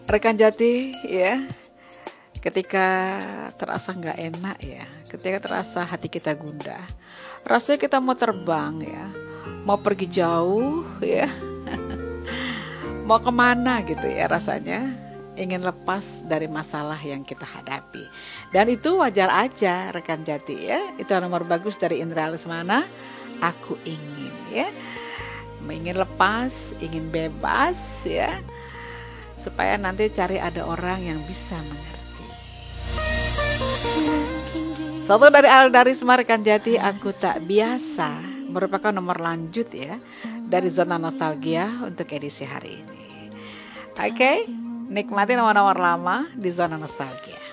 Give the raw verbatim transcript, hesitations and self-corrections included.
Rekan Jati ya, ketika terasa nggak enak ya, ketika terasa hati kita gundah, rasanya kita mau terbang ya, mau pergi jauh ya, mau kemana gitu ya rasanya, ingin lepas dari masalah yang kita hadapi. Dan itu wajar aja rekan Jati ya, itu nomor bagus dari Indra Lesmana, aku ingin ya, ingin lepas, ingin bebas ya, supaya nanti cari ada orang yang bisa mengerti. Satu dari Alda Risma, rekan Jati, aku tak biasa, merupakan nomor lanjut ya dari Zona Nostalgia untuk edisi hari ini. Oke, okay? Nikmati nomor-nomor lama di Zona Nostalgia.